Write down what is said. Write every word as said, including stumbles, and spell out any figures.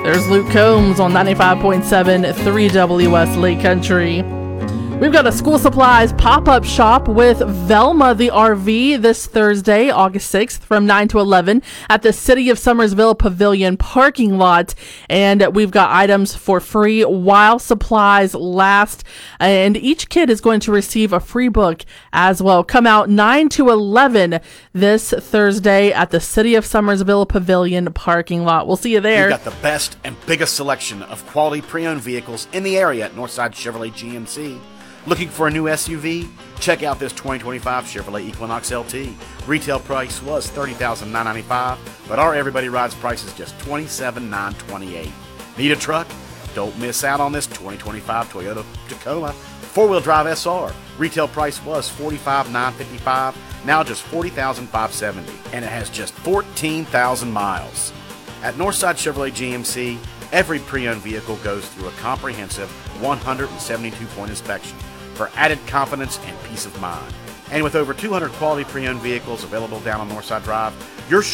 There's Luke Combs on ninety-five point seven three W S Lake Country. We've got a school supplies pop-up shop with Velma the R V this Thursday, August sixth, from nine to eleven at the City of Summersville Pavilion parking lot. And we've got items for free while supplies last. And each kid is going to receive a free book as well. Come out nine to eleven this Thursday at the City of Summersville Pavilion parking lot. We'll see you there. We've got the best and biggest selection of quality pre-owned vehicles in the area at Northside Chevrolet G M C. Looking for a new S U V? Check out this twenty twenty-five Chevrolet Equinox L T. Retail price was thirty thousand nine hundred ninety-five dollars, but our Everybody Rides price is just twenty-seven thousand nine hundred twenty-eight dollars. Need a truck? Don't miss out on this twenty twenty-five Toyota Tacoma four-wheel drive S R. Retail price was forty-five thousand nine hundred fifty-five dollars, now just forty thousand five hundred seventy dollars, and it has just fourteen thousand miles. At Northside Chevrolet G M C, every pre-owned vehicle goes through a comprehensive one hundred seventy-two point inspection for added confidence and peace of mind. And with over two hundred quality pre-owned vehicles available down on Northside Drive, you're